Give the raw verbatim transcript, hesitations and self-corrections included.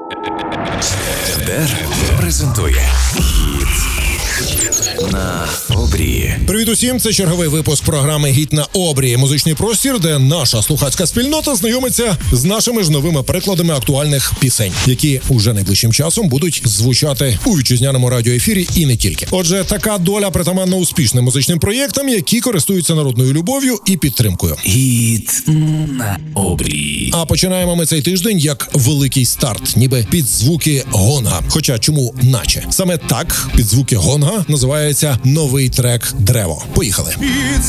ТБР презентує «Гіт на обрії». Привіт усім, це черговий випуск програми «Гіт на обрії». Музичний простір, де наша слухацька спільнота знайомиться з нашими ж новими перекладами актуальних пісень, які уже найближчим часом будуть звучати у вітчизняному радіоефірі і не тільки. Отже, така доля притаманна успішним музичним проєктам, які користуються народною любов'ю і підтримкою. «Гіт на обрії». А починаємо ми цей тиждень як великий старт, ніби під звуки гонга. Хоча чому наче? Саме так під звуки гонга називається новий трек «Древо». Поїхали.